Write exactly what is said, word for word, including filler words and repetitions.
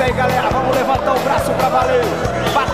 aí, galera, vamos levantar o braço pra valer.